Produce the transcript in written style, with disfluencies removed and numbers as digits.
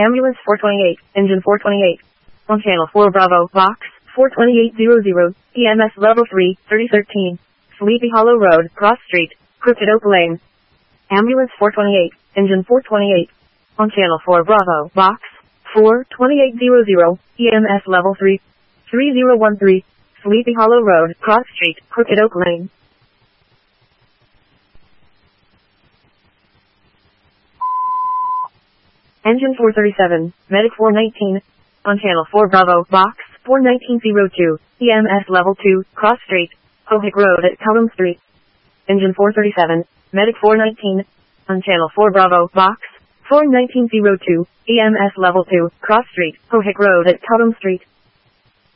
Ambulance 428, Engine 428. On Channel 4 Bravo, Box 42800, EMS Level 3, 3013. Sleepy Hollow Road, Cross Street, Crooked Oak Lane. Ambulance 428, Engine 428. On Channel 4 Bravo, Box 42800, EMS Level 3, 3013. Sleepy Hollow Road, Cross Street, Crooked Oak Lane. Engine 437, Medic 419. On Channel 4 Bravo, Box 41902, EMS Level 2, Cross Street, Hohick Road at Pelham Street. Engine 437, Medic 419. On Channel 4 Bravo, Box 41902, EMS Level 2, Cross Street, Hohick Road at Pelham Street.